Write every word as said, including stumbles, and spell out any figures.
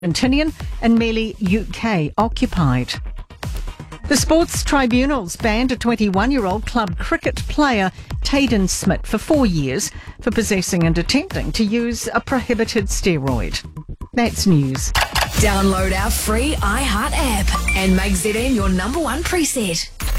Argentinian and merely U K occupied. The Sports Tribunals banned a twenty-one-year-old club cricket player, Tayden Smith, for four years for possessing and attempting to use a prohibited steroid. That's news. Download our free iHeart app and make Z N your number one preset.